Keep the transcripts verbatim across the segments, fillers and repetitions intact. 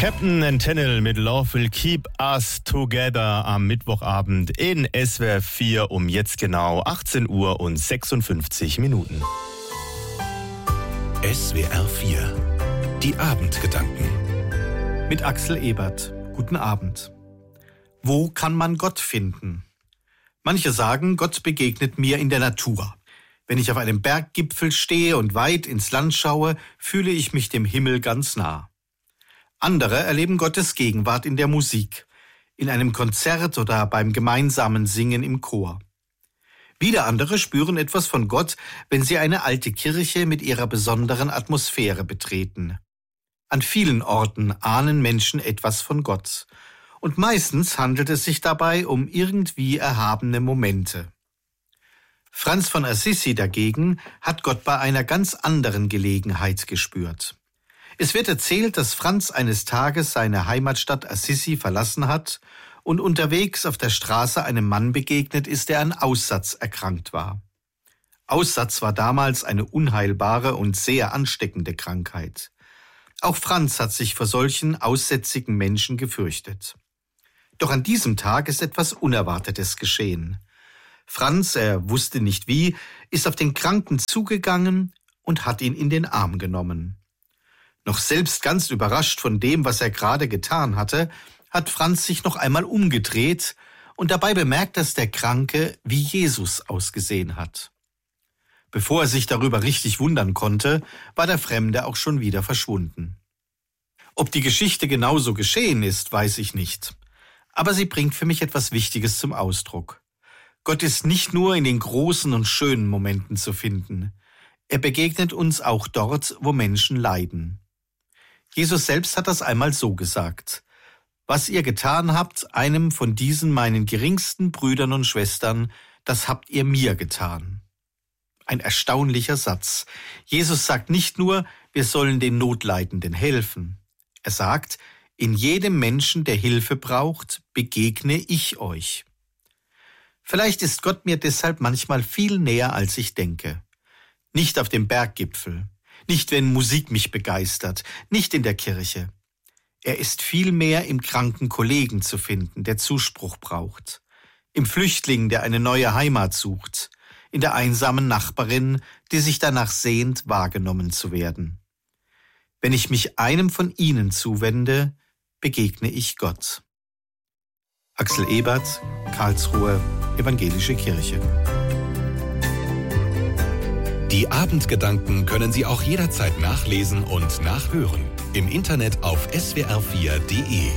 Captain and Tennille mit Love Will Keep Us Together am Mittwochabend in S W R vier um jetzt genau achtzehn Uhr und sechsundfünfzig Minuten. S W R vier, die Abendgedanken. Mit Axel Ebert. Guten Abend. Wo kann man Gott finden? Manche sagen, Gott begegnet mir in der Natur. Wenn ich auf einem Berggipfel stehe und weit ins Land schaue, fühle ich mich dem Himmel ganz nah. Andere erleben Gottes Gegenwart in der Musik, in einem Konzert oder beim gemeinsamen Singen im Chor. Wieder andere spüren etwas von Gott, wenn sie eine alte Kirche mit ihrer besonderen Atmosphäre betreten. An vielen Orten ahnen Menschen etwas von Gott. Und meistens handelt es sich dabei um irgendwie erhabene Momente. Franz von Assisi dagegen hat Gott bei einer ganz anderen Gelegenheit gespürt. Es wird erzählt, dass Franz eines Tages seine Heimatstadt Assisi verlassen hat und unterwegs auf der Straße einem Mann begegnet ist, der an Aussatz erkrankt war. Aussatz war damals eine unheilbare und sehr ansteckende Krankheit. Auch Franz hat sich vor solchen aussätzigen Menschen gefürchtet. Doch an diesem Tag ist etwas Unerwartetes geschehen. Franz, er wusste nicht wie, ist auf den Kranken zugegangen und hat ihn in den Arm genommen. Noch selbst ganz überrascht von dem, was er gerade getan hatte, hat Franz sich noch einmal umgedreht und dabei bemerkt, dass der Kranke wie Jesus ausgesehen hat. Bevor er sich darüber richtig wundern konnte, war der Fremde auch schon wieder verschwunden. Ob die Geschichte genauso geschehen ist, weiß ich nicht. Aber sie bringt für mich etwas Wichtiges zum Ausdruck. Gott ist nicht nur in den großen und schönen Momenten zu finden. Er begegnet uns auch dort, wo Menschen leiden. Jesus selbst hat das einmal so gesagt: Was ihr getan habt, einem von diesen meinen geringsten Brüdern und Schwestern, das habt ihr mir getan. Ein erstaunlicher Satz. Jesus sagt nicht nur, wir sollen den Notleidenden helfen. Er sagt, in jedem Menschen, der Hilfe braucht, begegne ich euch. Vielleicht ist Gott mir deshalb manchmal viel näher, als ich denke. Nicht auf dem Berggipfel, nicht wenn Musik mich begeistert, nicht in der Kirche. Er ist vielmehr im kranken Kollegen zu finden, der Zuspruch braucht, im Flüchtling, der eine neue Heimat sucht, in der einsamen Nachbarin, die sich danach sehnt, wahrgenommen zu werden. Wenn ich mich einem von ihnen zuwende, begegne ich Gott. Axel Ebert, Karlsruhe, Evangelische Kirche. Die Abendgedanken können Sie auch jederzeit nachlesen und nachhören. Im Internet auf S W R vier Punkt de.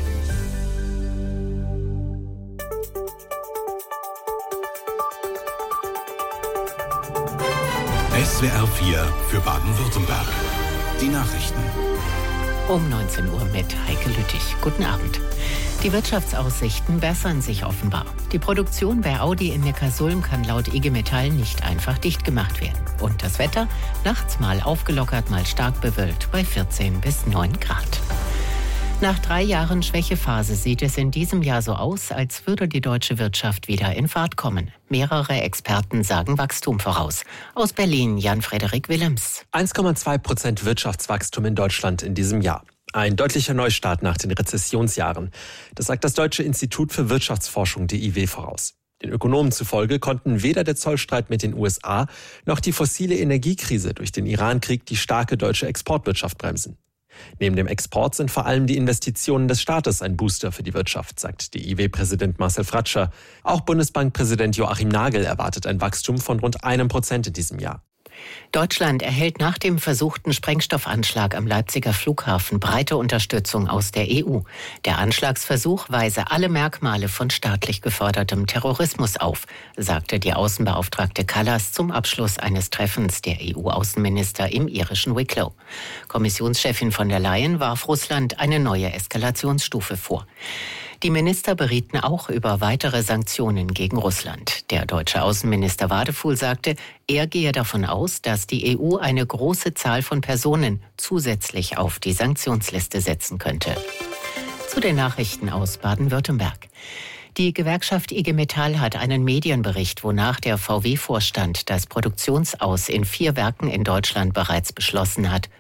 S W R vier für Baden-Württemberg. Die Nachrichten. Um neunzehn Uhr mit Heike Lüttich. Guten Abend. Die Wirtschaftsaussichten bessern sich offenbar. Die Produktion bei Audi in Neckarsulm kann laut I G Metall nicht einfach dicht gemacht werden. Und das Wetter? Nachts mal aufgelockert, mal stark bewölkt bei vierzehn bis neun Grad. Nach drei Jahren Schwächephase sieht es in diesem Jahr so aus, als würde die deutsche Wirtschaft wieder in Fahrt kommen. Mehrere Experten sagen Wachstum voraus. Aus Berlin Jan-Frederik Willems. eins Komma zwei Prozent Wirtschaftswachstum in Deutschland in diesem Jahr. Ein deutlicher Neustart nach den Rezessionsjahren. Das sagt das Deutsche Institut für Wirtschaftsforschung, D I W, voraus. Den Ökonomen zufolge konnten weder der Zollstreit mit den U S A noch die fossile Energiekrise durch den Irankrieg die starke deutsche Exportwirtschaft bremsen. Neben dem Export sind vor allem die Investitionen des Staates ein Booster für die Wirtschaft, sagt D I W-Präsident Marcel Fratscher. Auch Bundesbankpräsident Joachim Nagel erwartet ein Wachstum von rund einem Prozent in diesem Jahr. Deutschland erhält nach dem versuchten Sprengstoffanschlag am Leipziger Flughafen breite Unterstützung aus der E U. Der Anschlagsversuch weise alle Merkmale von staatlich gefördertem Terrorismus auf, sagte die Außenbeauftragte Kallas zum Abschluss eines Treffens der E U-Außenminister im irischen Wicklow. Kommissionschefin von der Leyen warf Russland eine neue Eskalationsstufe vor. Die Minister berieten auch über weitere Sanktionen gegen Russland. Der deutsche Außenminister Wadefuhl sagte, er gehe davon aus, dass die E U eine große Zahl von Personen zusätzlich auf die Sanktionsliste setzen könnte. Zu den Nachrichten aus Baden-Württemberg. Die Gewerkschaft I G Metall hat einen Medienbericht, wonach der V W-Vorstand das Produktionsaus in vier Werken in Deutschland bereits beschlossen hat,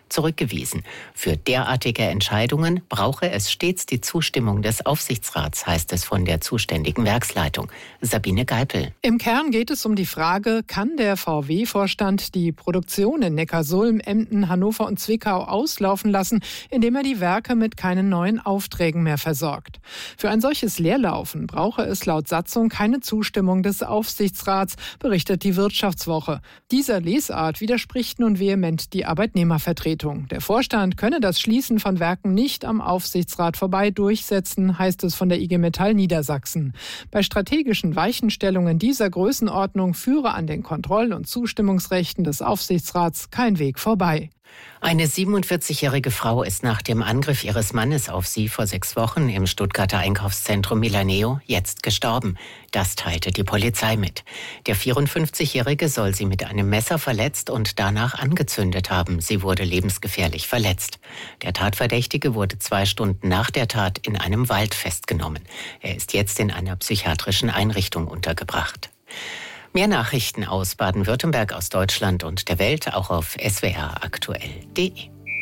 zurückgewiesen. Für derartige Entscheidungen brauche es stets die Zustimmung des Aufsichtsrats, heißt es von der zuständigen Werksleitung. Sabine Geipel. Im Kern geht es um die Frage, kann der V W-Vorstand die Produktion in Neckarsulm, Emden, Hannover und Zwickau auslaufen lassen, indem er die Werke mit keinen neuen Aufträgen mehr versorgt. Für ein solches Leerlaufen brauche es laut Satzung keine Zustimmung des Aufsichtsrats, berichtet die Wirtschaftswoche. Dieser Lesart widerspricht nun vehement die Arbeitnehmervertretung. Der Vorstand könne das Schließen von Werken nicht am Aufsichtsrat vorbei durchsetzen, heißt es von der I G Metall Niedersachsen. Bei strategischen Weichenstellungen dieser Größenordnung führe an den Kontroll- und Zustimmungsrechten des Aufsichtsrats kein Weg vorbei. Eine siebenundvierzigjährige Frau ist nach dem Angriff ihres Mannes auf sie vor sechs Wochen im Stuttgarter Einkaufszentrum Milaneo jetzt gestorben. Das teilte die Polizei mit. Der vierundfünfzigjährige soll sie mit einem Messer verletzt und danach angezündet haben. Sie wurde lebensgefährlich verletzt. Der Tatverdächtige wurde zwei Stunden nach der Tat in einem Wald festgenommen. Er ist jetzt in einer psychiatrischen Einrichtung untergebracht. Mehr Nachrichten aus Baden-Württemberg, aus Deutschland und der Welt auch auf S W R aktuell punkt de.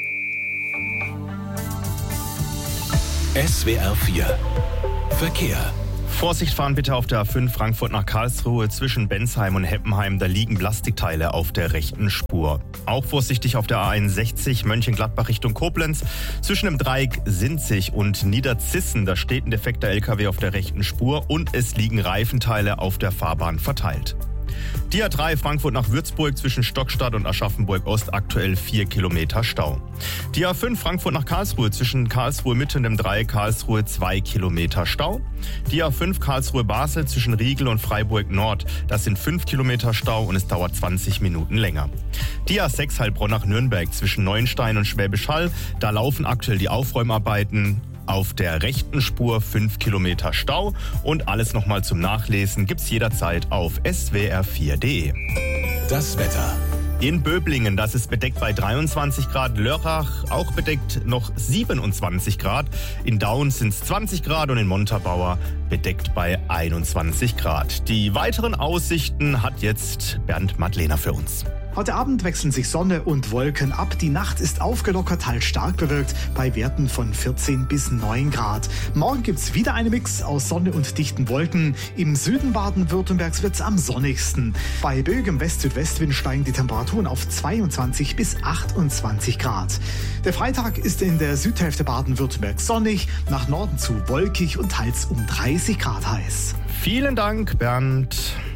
S W R vier Verkehr. Vorsicht fahren bitte auf der A fünf Frankfurt nach Karlsruhe zwischen Bensheim und Heppenheim. Da liegen Plastikteile auf der rechten Spur. Auch vorsichtig auf der A einundsechzig Mönchengladbach Richtung Koblenz. Zwischen dem Dreieck Sinzig und Niederzissen, da steht ein defekter L K W auf der rechten Spur und es liegen Reifenteile auf der Fahrbahn verteilt. Die A drei Frankfurt nach Würzburg zwischen Stockstadt und Aschaffenburg-Ost aktuell vier Kilometer Stau. Die A fünf Frankfurt nach Karlsruhe zwischen Karlsruhe Mitte und dem Dreieck Karlsruhe zwei Kilometer Stau. Die A fünf Karlsruhe-Basel zwischen Riegel und Freiburg Nord, das sind fünf Kilometer Stau und es dauert zwanzig Minuten länger. Die A sechs Heilbronn nach Nürnberg zwischen Neuenstein und Schwäbisch Hall, da laufen aktuell die Aufräumarbeiten. Auf der rechten Spur fünf Kilometer Stau und alles nochmal zum Nachlesen gibt's jederzeit auf S W R vier punkt de. Das Wetter. In Böblingen, das ist bedeckt bei dreiundzwanzig Grad, Lörrach auch bedeckt noch siebenundzwanzig Grad, in Daun sind es zwanzig Grad und in Montabaur bedeckt bei einundzwanzig Grad. Die weiteren Aussichten hat jetzt Bernd Madlener für uns. Heute Abend wechseln sich Sonne und Wolken ab. Die Nacht ist aufgelockert, teils stark bewölkt, bei Werten von vierzehn bis neun Grad. Morgen gibt's wieder einen Mix aus Sonne und dichten Wolken. Im Süden Baden-Württembergs wird's am sonnigsten. Bei böigem West-Südwestwind steigen die Temperaturen auf zweiundzwanzig bis achtundzwanzig Grad. Der Freitag ist in der Südhälfte Baden-Württembergs sonnig, nach Norden zu wolkig und teils um dreißig Grad heiß. Vielen Dank, Bernd.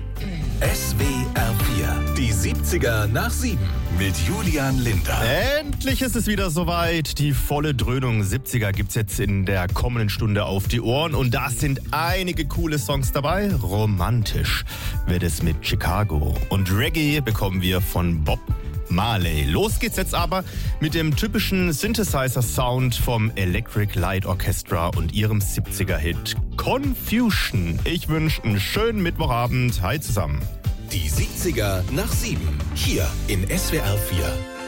S W R vier, die siebziger nach sieben mit Julian Linder. Endlich ist es wieder soweit. Die volle Dröhnung siebziger gibt's jetzt in der kommenden Stunde auf die Ohren. Und da sind einige coole Songs dabei. Romantisch wird es mit Chicago. Und Reggae bekommen wir von Bob Marley. Los geht's jetzt aber mit dem typischen Synthesizer-Sound vom Electric Light Orchestra und ihrem siebziger-Hit Confusion. Ich wünsche einen schönen Mittwochabend. Hi zusammen. Die siebziger nach sieben, hier in S W R vier.